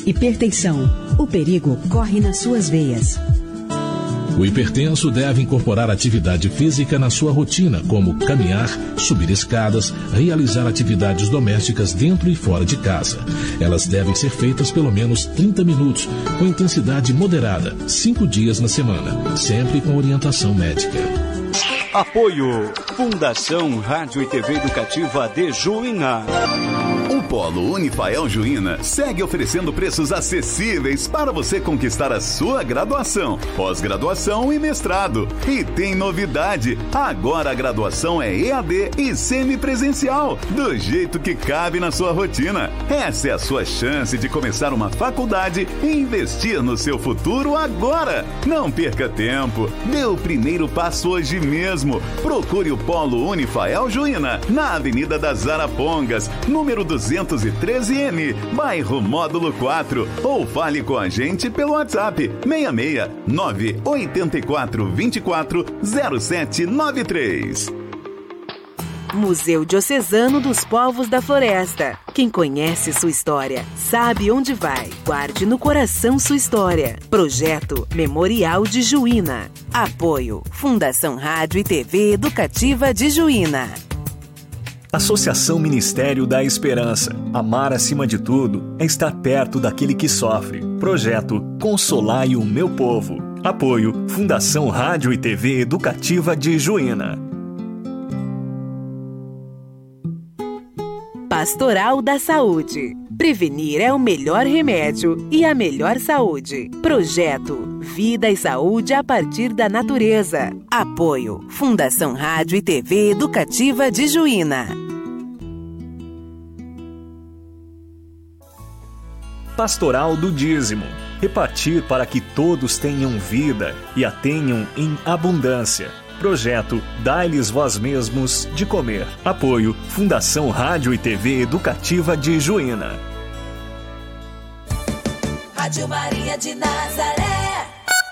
Hipertensão. O perigo corre nas suas veias. O hipertenso deve incorporar atividade física na sua rotina, como caminhar, subir escadas, realizar atividades domésticas dentro e fora de casa. Elas devem ser feitas pelo menos 30 minutos, com intensidade moderada, 5 dias na semana, sempre com orientação médica. Apoio Fundação Rádio e TV Educativa de Juína. O Polo Unifael Juína segue oferecendo preços acessíveis para você conquistar a sua graduação, pós-graduação e mestrado. E tem novidade, agora a graduação é EAD e semipresencial, do jeito que cabe na sua rotina. Essa é a sua chance de começar uma faculdade e investir no seu futuro agora. Não perca tempo, dê o primeiro passo hoje mesmo. Procure o Polo Unifael Juína, na Avenida das Arapongas, número 213N, bairro Módulo 4, ou fale com a gente pelo WhatsApp 66 984 24 0793. Museu Diocesano dos Povos da Floresta. Quem conhece sua história, sabe onde vai. Guarde no coração sua história. Projeto Memorial de Juína. Apoio Fundação Rádio e TV Educativa de Juína. Associação Ministério da Esperança. Amar acima de tudo é estar perto daquele que sofre. Projeto Consolai o Meu Povo. Apoio Fundação Rádio e TV Educativa de Juína. Pastoral da Saúde. Prevenir é o melhor remédio e a melhor saúde. Projeto Vida e Saúde a partir da natureza. Apoio Fundação Rádio e TV Educativa de Juína. Pastoral do Dízimo. Repartir para que todos tenham vida e a tenham em abundância. Projeto Dai-lhes vós mesmos de comer. Apoio Fundação Rádio e TV Educativa de Juína. Rádio Maria de Nazaré.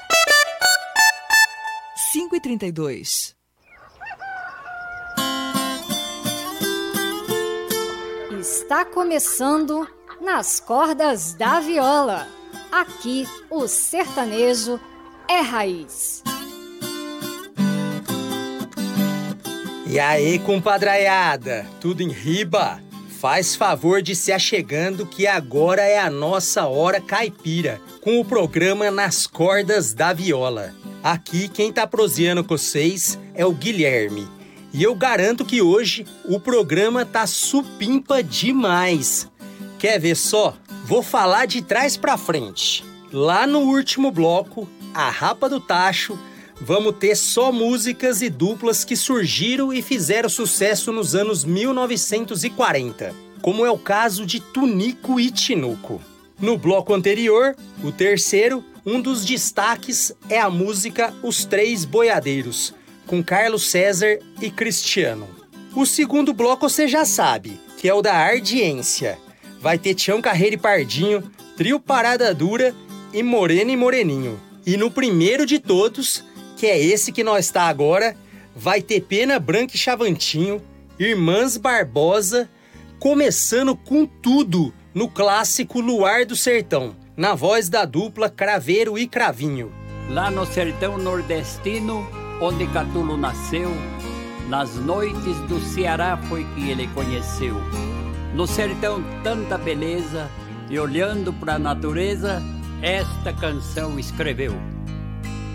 5h32. Está começando Nas Cordas da Viola. Aqui o sertanejo é raiz. E aí, compadraiada, tudo em riba? Faz favor de se achegando que agora é a nossa hora caipira, com o programa Nas Cordas da Viola. Aqui quem tá proseando com vocês é o Guilherme. E eu garanto que hoje o programa tá supimpa demais. Quer ver só? Vou falar de trás pra frente. Lá no último bloco, a Rapa do Tacho, vamos ter só músicas e duplas que surgiram e fizeram sucesso nos anos 1940, como é o caso de Tunico e Tinuco. No bloco anterior, o terceiro, um dos destaques é a música Os Três Boiadeiros, com Carlos César e Cristiano. O segundo bloco você já sabe, que é o da Ardiência. Vai ter Tião Carreiro e Pardinho, Trio Parada Dura e Morena e Moreninho. E no primeiro de todos, que é esse que nós está agora, vai ter Pena Branca e Chavantinho, Irmãs Barbosa, começando com tudo no clássico Luar do Sertão, na voz da dupla Craveiro e Cravinho. Lá no sertão nordestino, onde Catulo nasceu, nas noites do Ceará foi que ele conheceu. No sertão tanta beleza, e olhando para a natureza, esta canção escreveu.